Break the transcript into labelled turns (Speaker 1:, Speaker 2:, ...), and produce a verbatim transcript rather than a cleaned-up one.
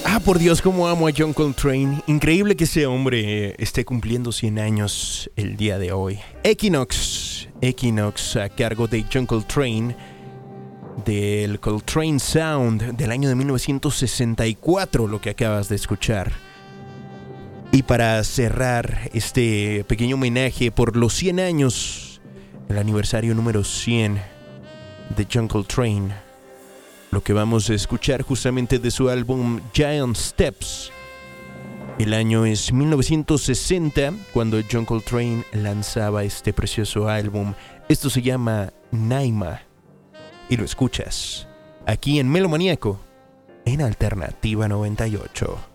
Speaker 1: Ah, por Dios, cómo amo a John Coltrane. Increíble que ese hombre esté cumpliendo cien años el día de hoy. Equinox, Equinox a cargo de John Coltrane, del Coltrane Sound del año de mil novecientos sesenta y cuatro, lo que acabas de escuchar. Y para cerrar este pequeño homenaje por los cien años, el aniversario número cien de John Coltrane, lo que vamos a escuchar justamente de su álbum Giant Steps. El año es mil novecientos sesenta, cuando John Coltrane lanzaba este precioso álbum. Esto se llama Naima, y lo escuchas aquí en Melomaníaco, en Alternativa noventa y ocho.